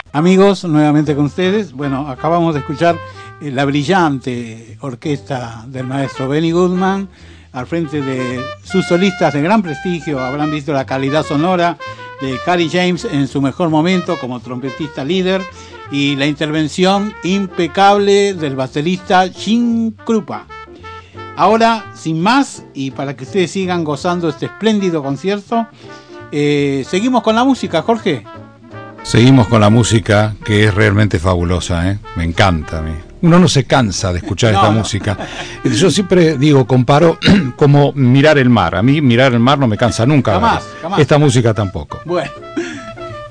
Amigos, nuevamente con ustedes. Bueno, acabamos de escuchar la brillante orquesta del maestro Benny Goodman al frente de sus solistas de gran prestigio. Habrán visto la calidad sonora de Harry James en su mejor momento como trompetista líder y la intervención impecable del baterista Gene Krupa. Ahora, sin más, y para que ustedes sigan gozando este espléndido concierto, seguimos con la música, Jorge. Seguimos con la música, que es realmente fabulosa, ¿eh? Me encanta a mí. Uno no se cansa de escuchar esta música. Yo siempre digo, comparo como mirar el mar. A mí mirar el mar no me cansa nunca. Jamás. Esta música tampoco. Bueno.